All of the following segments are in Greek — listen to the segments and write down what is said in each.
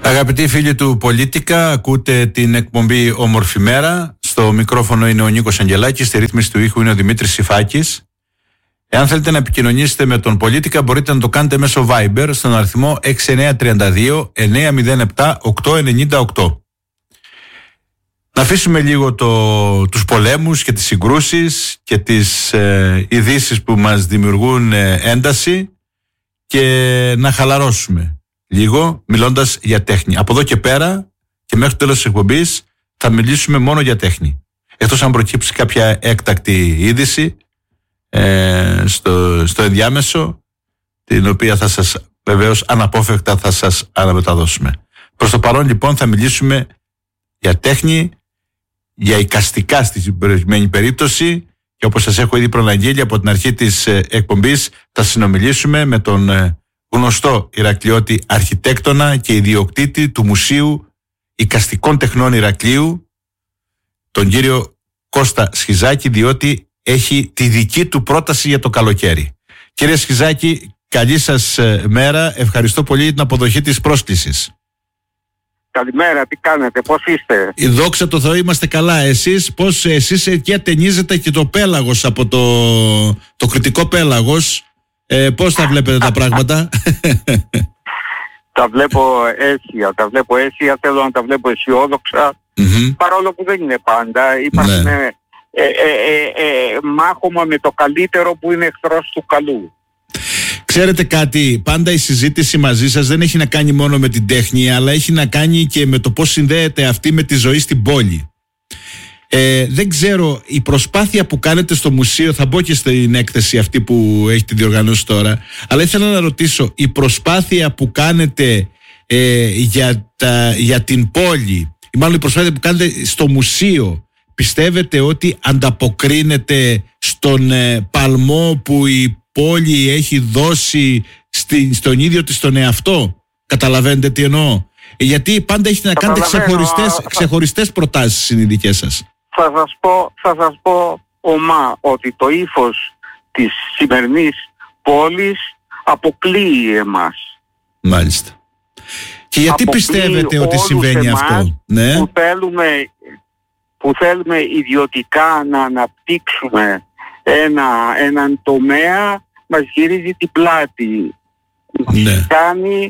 Αγαπητοί φίλοι του Πολίτικα, ακούτε την εκπομπή Όμορφη Μέρα. Στο μικρόφωνο είναι ο Νίκος Αγγελάκης, στη ρύθμιση του ήχου είναι ο Δημήτρης Σιφάκης. Εάν θέλετε να επικοινωνήσετε με τον Πολίτικα, μπορείτε να το κάνετε μέσω Viber στον αριθμό 6932 907 898. Να αφήσουμε λίγο τους πολέμους και τις συγκρούσεις και τις ειδήσεις που μας δημιουργούν ένταση και να χαλαρώσουμε λίγο μιλώντας για τέχνη. Από εδώ και πέρα και μέχρι το τέλος της εκπομπής θα μιλήσουμε μόνο για τέχνη. Εκτός αν προκύψει κάποια έκτακτη είδηση στο ενδιάμεσο, την οποία θα σας βεβαίως αναπόφευκτα θα σας αναμεταδώσουμε. Προς το παρόν λοιπόν θα μιλήσουμε για τέχνη, για εικαστικά στην προηγουμένη περίπτωση, και όπως σας έχω ήδη προαναγγείλει από την αρχή της εκπομπής, θα συνομιλήσουμε με τον γνωστό Ηρακλειώτη αρχιτέκτονα και ιδιοκτήτη του Μουσείου Εικαστικών Τεχνών Ηρακλείου, τον κύριο Κώστα Σχιζάκη, διότι έχει τη δική του πρόταση για το καλοκαίρι. Κύριε Σχιζάκη, καλή σας μέρα. Ευχαριστώ πολύ για την αποδοχή της πρόσκλησης. Καλημέρα, τι κάνετε, πώς είστε? Η δόξα τω Θεώ, είμαστε καλά. Εσείς εκεί ατενίζετε και το πέλαγος από το κριτικό πέλαγος. Πώς τα βλέπετε τα πράγματα? Τα βλέπω αίσια, θέλω να τα βλέπω αισιόδοξα, παρόλο που δεν είναι πάντα. Υπάρχουν μάχωμα με το καλύτερο που είναι εχθρός του καλού. Ξέρετε κάτι, πάντα η συζήτηση μαζί σας δεν έχει να κάνει μόνο με την τέχνη, αλλά έχει να κάνει και με το πώς συνδέεται αυτή με τη ζωή στην πόλη. Δεν ξέρω, η προσπάθεια που κάνετε στο μουσείο, θα μπω και στην έκθεση αυτή που έχετε διοργανώσει τώρα, αλλά ήθελα να ρωτήσω, η προσπάθεια που κάνετε για την πόλη, ή μάλλον η προσπάθεια που κάνετε στο μουσείο, πιστεύετε ότι ανταποκρίνεται στον παλμό που η πόλη έχει δώσει στον ίδιο της τον εαυτό? Καταλαβαίνετε τι εννοώ? Γιατί πάντα έχετε να κάνετε ξεχωριστές προτάσεις είναι οι δικές σας. Θα σας πω ομά ότι το ύφος της σημερινής πόλης αποκλείει εμάς. Μάλιστα. Και γιατί πιστεύετε ότι συμβαίνει αυτό? Ναι. Που θέλουμε ιδιωτικά να αναπτύξουμε έναν τομέα, μας γυρίζει την πλάτη. Ναι. Κάνει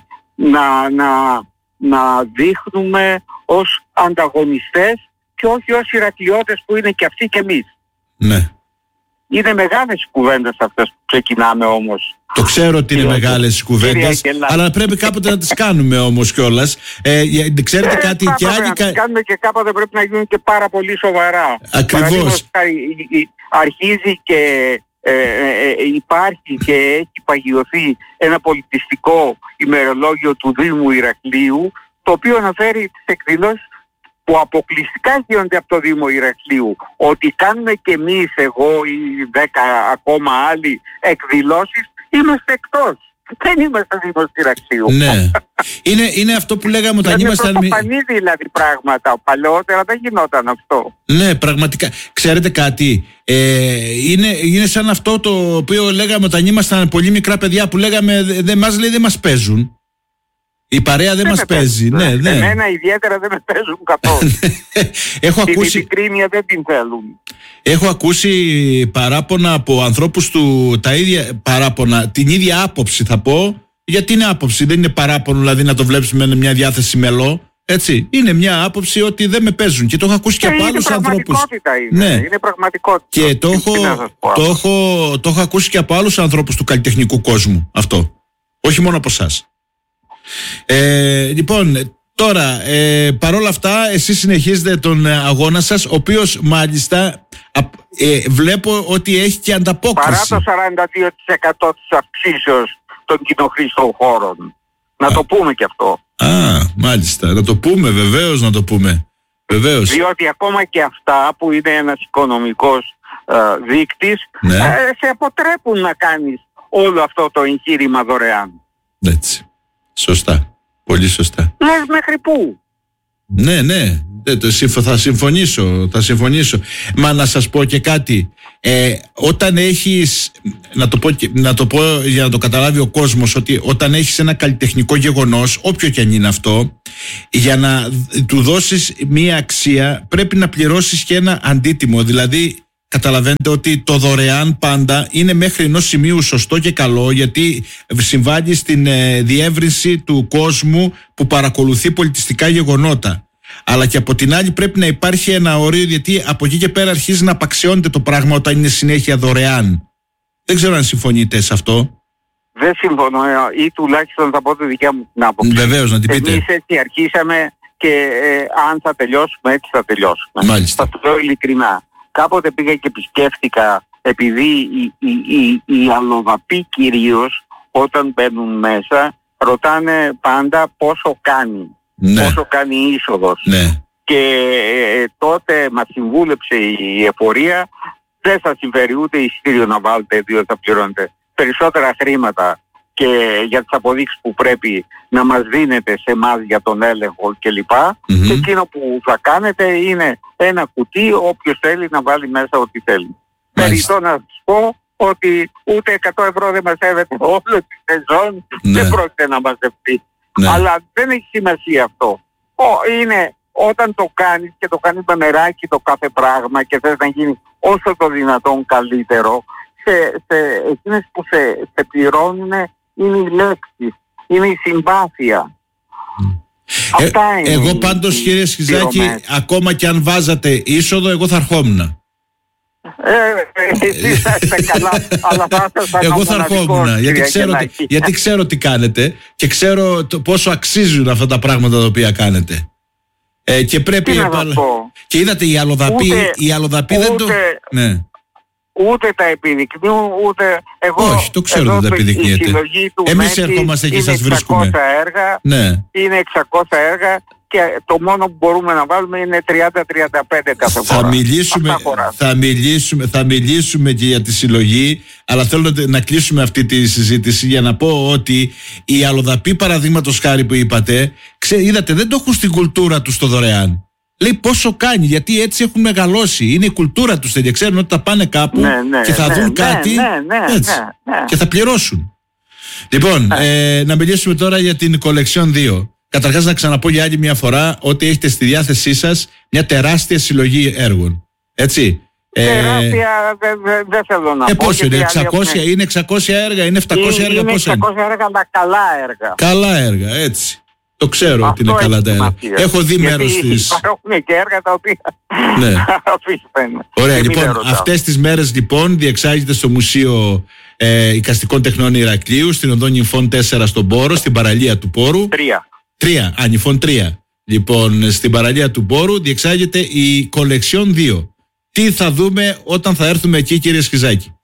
να δείχνουμε ως ανταγωνιστές και όχι ως Ηρακλειώτες που είναι και αυτοί και εμείς. Ναι. Είναι μεγάλες οι κουβέντες αυτές που ξεκινάμε όμως. Το ξέρω ότι είναι μεγάλες οι κουβέντες, αλλά πρέπει κάποτε να τις κάνουμε όμως κιόλας. Ξέρετε κάτι, και άλλοι... Να τις κάνουμε και κάποτε πρέπει να γίνουν και πάρα πολύ σοβαρά. Ακριβώς. Αρχίζει και υπάρχει και έχει παγιωθεί ένα πολιτιστικό ημερολόγιο του Δήμου Ηρακλείου, το οποίο αναφέρει τις εκδηλώσεις που αποκλειστικά γίνονται από το Δήμο Ηρακλείου. Ότι κάνουμε και εμείς, εγώ ή 10 ακόμα άλλοι εκδηλώσεις, είμαστε εκτός. Δεν είμαστε Δήμος Ηρακλείου. Ναι. Είναι αυτό που λέγαμε όταν ήμασταν... Είναι πρωτοφανή δηλαδή πράγματα. Παλαιότερα δεν γινόταν αυτό. Ναι, πραγματικά. Ξέρετε κάτι, είναι σαν αυτό το οποίο λέγαμε όταν ήμασταν πολύ μικρά παιδιά, που λέγαμε δεν μας παίζουν. Η παρέα δεν μας παίζει. Ναι. Εμένα ιδιαίτερα δεν με παίζουν καθόλου. Την ειλικρίνεια δεν την θέλουν. Έχω ακούσει παράπονα από ανθρώπους τα ίδια παράπονα, την ίδια άποψη θα πω, γιατί είναι άποψη, δεν είναι παράπονο δηλαδή να το βλέπεις με μια διάθεση μελό. Έτσι, είναι μια άποψη ότι δεν με παίζουν, και το έχω ακούσει και από άλλους ανθρώπους. Είναι πραγματικότητα. Και το έχω ακούσει και από άλλους ανθρώπους του καλλιτεχνικού κόσμου αυτό. Όχι μόνο από εσάς. Λοιπόν, τώρα παρόλα αυτά εσείς συνεχίζετε τον αγώνα σας, ο οποίος μάλιστα βλέπω ότι έχει και ανταπόκριση. Παρά το 42% της αυξήσεως των κοινοχρήστων χώρων. Να το πούμε και αυτό. Μάλιστα, να το πούμε, βεβαίως να το πούμε. Βεβαίως. Διότι ακόμα και αυτά που είναι ένας οικονομικός δείκτης, ναι, σε αποτρέπουν να κάνεις όλο αυτό το εγχείρημα δωρεάν. Έτσι. Σωστά. Πολύ σωστά. Λες μέχρι πού? Ναι. Θα συμφωνήσω. Μα να σας πω και κάτι. Όταν έχεις, να το πω για να το καταλάβει ο κόσμος, ότι όταν έχεις ένα καλλιτεχνικό γεγονός, όποιο και αν είναι αυτό, για να του δώσεις μία αξία πρέπει να πληρώσεις και ένα αντίτιμο. Δηλαδή καταλαβαίνετε ότι το δωρεάν πάντα είναι μέχρι ενός σημείου σωστό και καλό, γιατί συμβάλλει στην διεύρυνση του κόσμου που παρακολουθεί πολιτιστικά γεγονότα. Αλλά και από την άλλη πρέπει να υπάρχει ένα όριο, γιατί από εκεί και πέρα αρχίζει να απαξιώνεται το πράγμα όταν είναι συνέχεια δωρεάν. Δεν ξέρω αν συμφωνείτε σε αυτό. Δεν συμφωνώ, ή τουλάχιστον θα πω τη δικιά μου την άποψη. Βεβαίως, να την πείτε. Εμείς έτσι αρχίσαμε και αν θα τελειώσουμε έτσι θα τελειώσουμε. Μάλιστα. Θα το λέω ειλικρινά. Κάποτε πήγα και επισκέφτηκα, επειδή οι αλλοδαποί κυρίως όταν μπαίνουν μέσα ρωτάνε πάντα πόσο κάνει. Ναι. Πόσο κάνει η είσοδος. Ναι. Και τότε μας συμβούλεψε η εφορία, δεν θα συμφέρει ούτε εισιτήριο να βάλετε, διότι θα πληρώνετε περισσότερα χρήματα και για τις αποδείξεις που πρέπει να μας δίνετε σε εμάς για τον έλεγχο κλπ. Και εκείνο που θα κάνετε είναι ένα κουτί, όποιος θέλει να βάλει μέσα ό,τι θέλει. Περιττό να σας πω ότι ούτε 100 ευρώ δεν μαζεύεται όλο τη σεζόν, δεν πρόκειται να μαζευτεί. Ναι. Αλλά δεν έχει σημασία αυτό. Είναι όταν το κάνεις και το κάνεις με νεράκι το κάθε πράγμα και θες να γίνει όσο το δυνατόν καλύτερο, εκείνες που σε πληρώνουν είναι οι λέξεις, είναι η συμπάθεια. Αυτά είναι. Εγώ πάντως κύριε Σχιζάκη, ακόμα και αν βάζατε είσοδο, εγώ θα ερχόμουν. Εσείς θα είστε καλά, αλλά θα ήσασταν εγώ θα ερχόμουν, γιατί ξέρω τι κάνετε και ξέρω πόσο αξίζουν αυτά τα πράγματα τα οποία κάνετε. Και πρέπει και είδατε οι αλλοδαποί δεν το... Ναι. Ούτε τα επιδεικνύουν, ούτε εγώ. Όχι, το ξέρω ότι τα επιδεικνύεται. Εμείς ερχόμαστε και σας βρίσκουμε. Είναι 600 έργα και το μόνο που μπορούμε να βάλουμε είναι 30-35 κάθε φορά. Θα μιλήσουμε και για τη συλλογή, αλλά θέλω να κλείσουμε αυτή τη συζήτηση για να πω ότι οι αλλοδαποί, παραδείγματος χάρη που είπατε, είδατε, δεν το έχουν στην κουλτούρα τους το δωρεάν. Λέει πόσο κάνει, γιατί έτσι έχουν μεγαλώσει. Είναι η κουλτούρα τους, δεν ξέρουν ότι θα πάνε κάπου και θα δουν κάτι έτσι, και θα πληρώσουν. Λοιπόν, να μιλήσουμε τώρα για την Collection 2. Καταρχάς να ξαναπώ για άλλη μια φορά ότι έχετε στη διάθεσή σας μια τεράστια συλλογή έργων. Έτσι. Τεράστια δεν θέλω να πω. Πόσο είναι, 600, είναι 600 έργα, είναι 700 έργα, πόσα είναι? 600 έργα, αλλά καλά έργα. Καλά έργα, έτσι. Το ξέρω ότι είναι καλά τα έργα. Έχω δει μέρος της. Υπάρχουν και έργα τα οποία. Ναι. Ωραία, λοιπόν, αυτές τις μέρες λοιπόν διεξάγεται στο Μουσείο Εικαστικών Τεχνών Ηρακλείου, στην οδό Νυμφών 4 στον Πόρο, στην παραλία του Πόρου. 3. Νυμφών 3. Λοιπόν, στην παραλία του Πόρου διεξάγεται η Collection 2. Τι θα δούμε όταν θα έρθουμε εκεί, κύριε Σχιζάκη?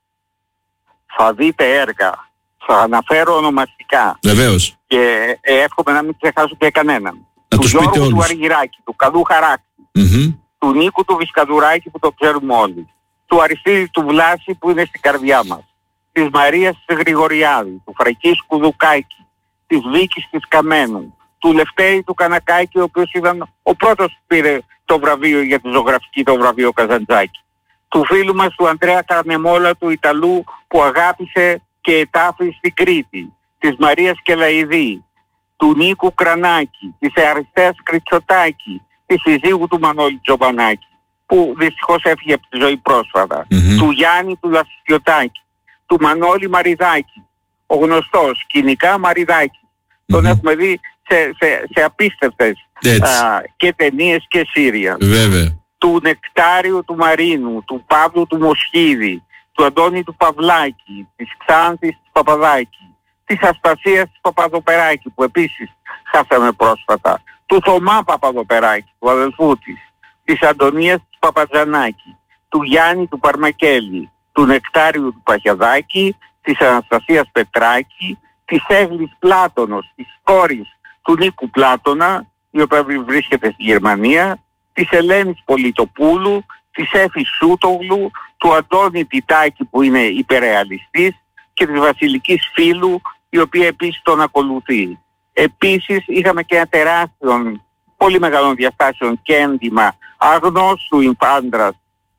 Θα δείτε έργα. Θα αναφέρω ονομαστικά. Βεβαίως. Και εύχομαι να μην ξεχάσω και κανέναν. Να του Γιώργου του Αργυράκη, του Καλού Χαράκτη, του Νίκου του Βυσκαδουράκη που το ξέρουμε όλοι, του Αριστίδη του Βλάση που είναι στην καρδιά μας, της Μαρίας της Γρηγοριάδη, του Φρακίσκου Δουκάκη, της Βίκης της Καμένου, του Λευτέρη του Κανακάκη, ο οποίος ήταν ο πρώτος που πήρε το βραβείο για τη ζωγραφική, το βραβείο Καζαντζάκη, του φίλου μας του Αντρέα Καρνεμόλα, του Ιταλού που αγάπησε και ετάφη στην Κρήτη, της Μαρίας Κελαϊδή, του Νίκου Κρανάκη, της Αριστείας Κριτσοτάκη, της συζύγου του Μανώλη Τζομπανάκη, που δυστυχώς έφυγε από τη ζωή πρόσφατα, του Γιάννη του Λασιωτάκη, του Μανώλη Μαριδάκη, ο γνωστός σκηνικά Μαριδάκη. Τον έχουμε δει σε απίστευτες και ταινίες και σύρια. Βέβαια. Του Νεκτάριου του Μαρίνου, του Παύλου του Μοσχίδη, του Αντώνη του Παυλάκη, της Ξάνθης της Παπαδάκη, της Αστασίας της Παπαδοπεράκη που επίσης χάσαμε πρόσφατα, του Θωμά Παπαδοπεράκη, του αδελφού της Αντωνίας της Παπατζανάκη, του Γιάννη του Παρμακέλη, του Νεκτάριου του Παχιαδάκη, της Αναστασίας Πετράκη, της Έγλης Πλάτωνος, της κόρης του Νίκου Πλάτωνα, η οποία βρίσκεται στη Γερμανία, της Ελένης Πολιτοπούλου, της Έφης Σούτογλου, του Αντώνη Τιτάκη που είναι υπερρεαλιστής και της Βασιλικής Φίλου, η οποία επίσης τον ακολουθεί. Επίσης είχαμε και ένα τεράστιο, πολύ μεγάλων διαστάσεων κέντημα αγνώστου ιμφάντρας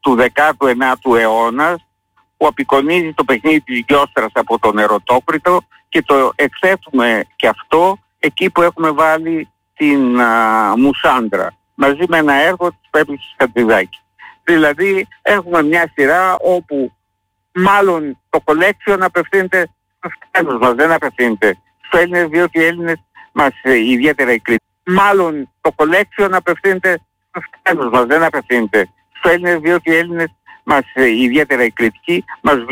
του 19ου αιώνα, που απεικονίζει το παιχνίδι της Γιώστρας από τον Ερωτόκριτο, και το εκθέτουμε και αυτό εκεί που έχουμε βάλει την Μουσάντρα, μαζί με ένα έργο της Πέπλης Χατζηδάκη. Δηλαδή έχουμε μια σειρά όπου μάλλον το collection απευθύνεται στους Έλληνες μας, δεν απευθύνεται στους Έλληνες, διότι οι Έλληνες μας, ιδιαίτερα οι κριτικοί, μάλλον το collection απευθύνεται στους Έλληνες μας, δεν απευθύνεται στους Έλληνες, διότι οι Έλληνες μας, ιδιαίτερα οι κριτικοί, μας